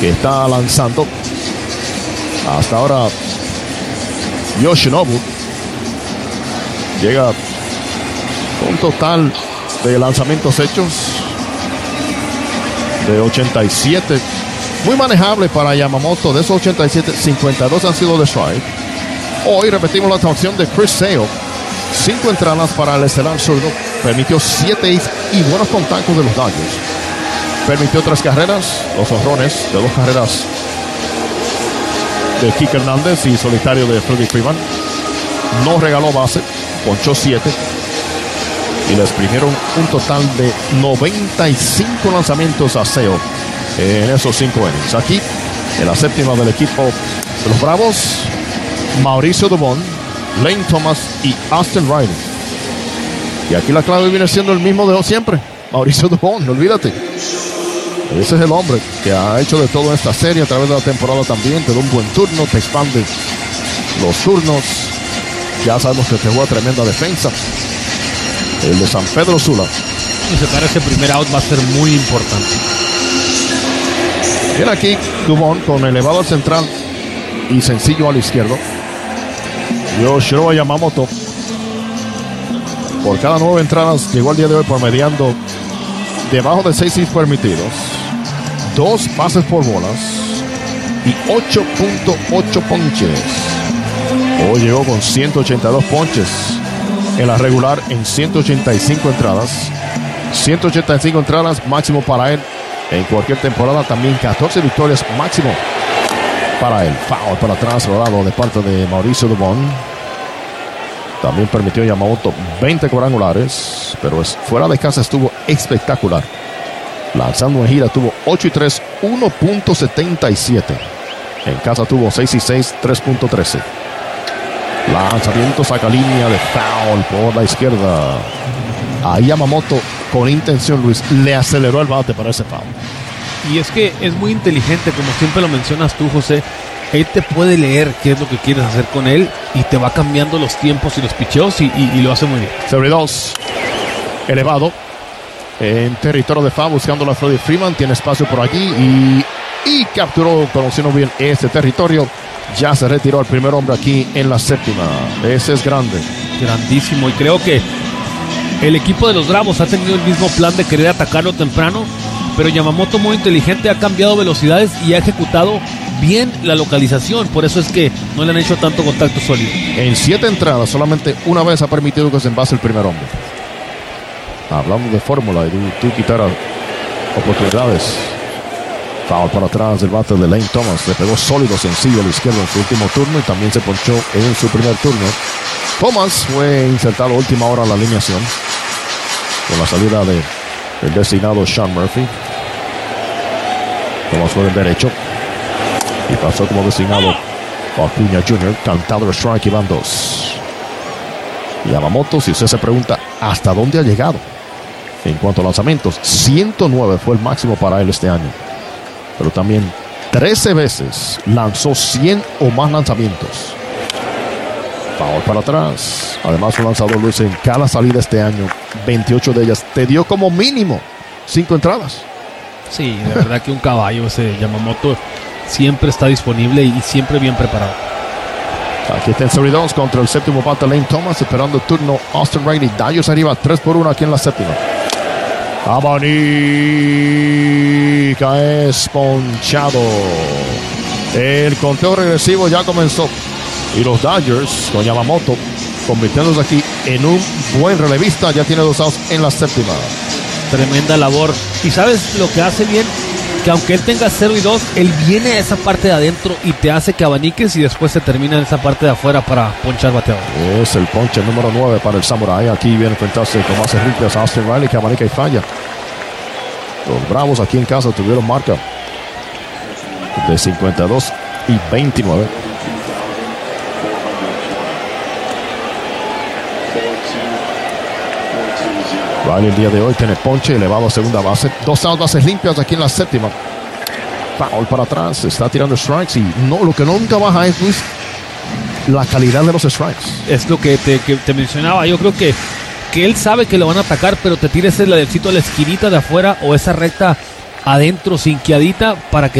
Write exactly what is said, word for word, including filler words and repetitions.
que está lanzando. Hasta ahora Yoshinobu llega a un total de lanzamientos hechos de ochenta y siete. Muy manejable para Yamamoto. De esos ochenta y siete, cincuenta y dos han sido de strike. Hoy repetimos la actuación de Chris Sale. Cinco entradas para el estelar zurdo. Permitió siete y buenos contactos de los Dodgers. Permitió tres carreras, dos honrones de dos carreras de Kike Hernández y solitario de Freddie Freeman. No regaló base, ponchó siete y le exprimieron un total de noventa y cinco lanzamientos a Sale en esos cinco innings. Aquí, en la séptima del equipo de los Bravos, Mauricio Dubón, Lane Thomas y Austin Riley. Y aquí la clave viene siendo el mismo de siempre, Mauricio Dubón, no olvídate. Ese es el hombre que ha hecho de todo en esta serie a través de la temporada también. Te da un buen turno, te expande los turnos. Ya sabemos que te juega tremenda defensa. El de San Pedro Sula. Y sacar ese primer out va a ser muy importante. Viene aquí Dubón con elevado al central y sencillo al izquierdo. Yoshiro Yamamoto, por cada nueve entradas, llegó al día de hoy promediando debajo de seis hits permitidos, dos pases por bolas y ocho punto ocho ponches. Hoy llegó con ciento ochenta y dos ponches en la regular en ciento ochenta y cinco entradas. ciento ochenta y cinco entradas máximo para él en cualquier temporada. También catorce victorias máximo para él. Foul para atrás, rodado de parte de Mauricio Dubón. También permitió Yamamoto veinte cuadrangulares, pero es, fuera de casa estuvo espectacular. Lanzando en gira tuvo ocho y tres, uno punto setenta y siete. En casa tuvo seis y seis, tres punto trece. Lanzamiento, saca línea de foul por la izquierda. Ahí Yamamoto, con intención, Luis, le aceleró el bate para ese foul. Y es que es muy inteligente, como siempre lo mencionas tú, José. Él te puede leer qué es lo que quieres hacer con él y te va cambiando los tiempos y los picheos y, y, y lo hace muy bien. Sobre dos, elevado en territorio de foul, buscando a Freddie Freeman. Tiene espacio por allí y, y capturó, conociendo bien este territorio. Ya se retiró el primer hombre aquí en la séptima. Ese es grande. Grandísimo. Y creo que el equipo de los Bravos ha tenido el mismo plan de querer atacarlo temprano, pero Yamamoto, muy inteligente, ha cambiado velocidades y ha ejecutado bien la localización. Por eso es que no le han hecho tanto contacto sólido. En siete entradas solamente una vez ha permitido que se envase el primer hombre. Hablando de fórmula y tú, tú quitar oportunidades. Foul para atrás del bate de Lane Thomas. Le pegó sólido, sencillo al izquierdo en su último turno y también se ponchó en su primer turno. Thomas fue insertado a última hora a la alineación con la salida de el designado Sean Murphy. Thomas fue del derecho y pasó como designado Acuña junior Cantado el strike y van dos. Yamamoto, si usted se pregunta hasta dónde ha llegado en cuanto a lanzamientos, ciento nueve fue el máximo para él este año, pero también trece veces lanzó cien o más lanzamientos. Foul para atrás. Además, un lanzador, Luis, en cada salida este año, veintiocho de ellas, te dio como mínimo cinco entradas. Sí, de verdad que un caballo ese Yamamoto. Siempre está disponible y siempre bien preparado. Aquí está en serie dos contra el séptimo bate Lane Thomas, esperando el turno Austin Riley. Dodgers arriba tres por uno aquí en la séptima. Abanica es ponchado. El conteo regresivo ya comenzó y los Dodgers con Yamamoto convirtiéndose aquí en un buen relevista. Ya tiene dos outs en la séptima. Tremenda labor. Y sabes lo que hace bien, que aunque él tenga cero y dos, él viene a esa parte de adentro y te hace que abaniques y después se termina en esa parte de afuera para ponchar bateador. Es el ponche número nueve para el Samurai. Aquí viene a enfrentarse con bases limpias a Austin Riley, que abanica y falla. Los Bravos aquí en casa tuvieron marca de cincuenta y dos y veintinueve. Riley el día de hoy tiene ponche elevado a segunda base. Dos outs, bases limpias aquí en la séptima. Foul para atrás. Está tirando strikes y no, lo que nunca baja es, Luis, la calidad de los strikes. Es lo que te, que te mencionaba. Yo creo que, que él sabe que lo van a atacar, pero te tira ese ladecito a la esquinita de afuera o esa recta adentro, sinquiadita, para que